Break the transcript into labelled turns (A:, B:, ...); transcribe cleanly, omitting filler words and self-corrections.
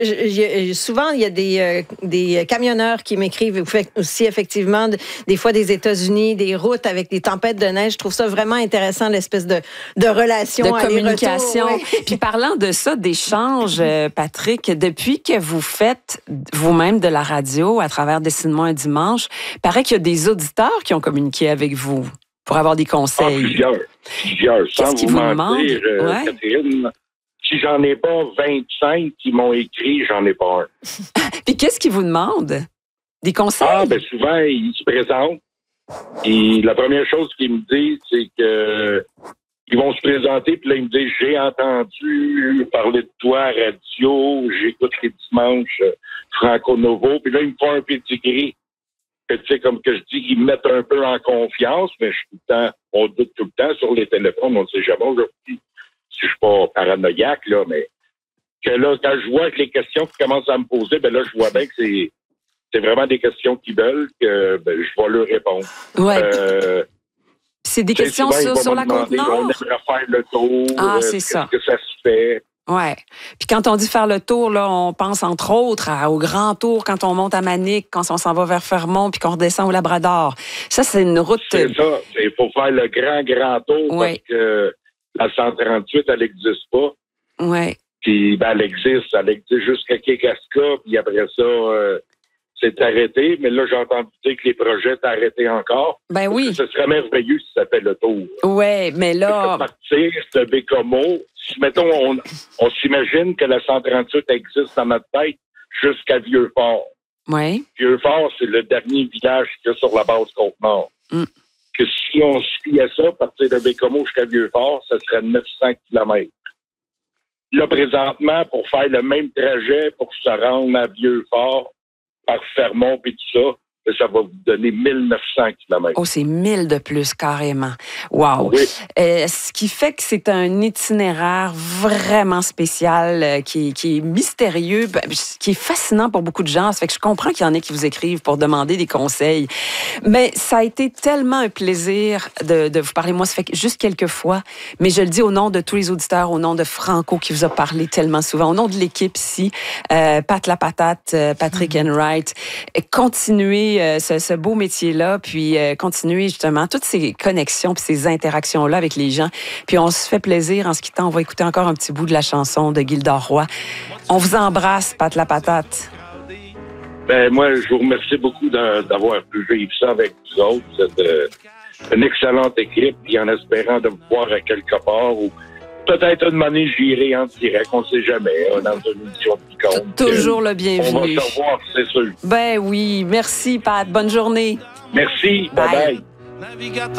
A: souvent, il y a des camionneurs qui m'écrivent aussi, effectivement, des fois des États-Unis, des routes avec des tempêtes de neige. Je trouve ça vraiment intéressant, l'espèce de relation,
B: de communication.
A: Ouais.
B: Puis parlant de ça, d'échanges, Patrick, depuis que vous faites vous-même de la radio à travers Dessine-moi un dimanche, il paraît qu'il y a des auditeurs qui ont communiqué avec vous pour avoir des conseils.
C: Plusieurs.
B: Qu'est-ce qu'ils vous demandent?
C: Catherine, si j'en ai pas 25 qui m'ont écrit, j'en ai pas un.
B: Puis qu'est-ce qu'ils vous demandent? Des conseils?
C: Souvent, ils se présentent. Et la première chose qu'ils me disent, c'est que ils vont se présenter, puis là, ils me disent, j'ai entendu parler de toi à radio, j'écoute les dimanches Franco Novo, puis là, ils me font un pedigree. Tu sais, comme que je dis, ils me mettent un peu en confiance, mais on doute tout le temps sur les téléphones, on ne sait jamais aujourd'hui si je suis pas paranoïaque, là, mais que là, quand je vois que les questions qui commencent à me poser, ben là, je vois bien que c'est vraiment des questions qu'ils veulent, que je vais leur répondre.
B: Ouais. C'est des questions sur la Côte-Nord?
C: On aimerait faire le tour.
B: C'est ça.
C: Qu'est-ce que ça se fait?
B: Ouais. Puis quand on dit faire le tour, là, on pense entre autres au grand tour quand on monte à Manic, quand on s'en va vers Fermont, puis qu'on redescend au Labrador. Ça, c'est une route...
C: C'est ça. Il faut faire le grand tour parce que la 138, elle n'existe pas.
B: Oui.
C: Puis elle existe jusqu'à Kekaska, puis après ça... c'est arrêté, mais là, j'ai entendu dire que les projets étaient arrêtés encore.
B: Ben oui.
C: Ce serait merveilleux si ça fait le tour.
B: Oui, mais là...
C: Partir de Bécomo, si, mettons, on s'imagine que la 138 existe dans notre tête jusqu'à Vieux-Fort.
B: Oui.
C: Vieux-Fort, c'est le dernier village qu'il y a sur la base Côte-Nord. Que si on suivait ça, partir de Bécomo jusqu'à Vieux-Fort, ça serait 900 km. Là, présentement, pour faire le même trajet, pour se rendre à Vieux-Fort, par Fermont et tout ça va vous donner 1900 km.
B: Oh, c'est 1000 de plus, carrément. Wow!
C: Oui.
B: Ce qui fait que c'est un itinéraire vraiment spécial, qui est mystérieux, qui est fascinant pour beaucoup de gens. Ça fait que je comprends qu'il y en a qui vous écrivent pour demander des conseils. Mais ça a été tellement un plaisir de vous parler. Moi, ça fait juste quelques fois, mais je le dis au nom de tous les auditeurs, au nom de Franco qui vous a parlé tellement souvent, au nom de l'équipe ici, Pat la Patate, Patrick Enright, continuez ce beau métier-là, puis continuer justement toutes ces connexions puis ces interactions-là avec les gens. Puis on se fait plaisir en se quittant. On va écouter encore un petit bout de la chanson de Gildor Roy. On vous embrasse, Pat la Patate.
C: Moi, je vous remercie beaucoup d'avoir pu vivre ça avec vous autres. Vous êtes une excellente équipe, puis en espérant de vous voir à quelque part ou peut-être une année, j'irai en direct, on ne ssait jamais, dans une émission de Picon.
B: Toujours le bienvenu.
C: On va se revoir, c'est sûr.
B: Ben oui, merci Pat, bonne journée.
C: Merci, bye bye.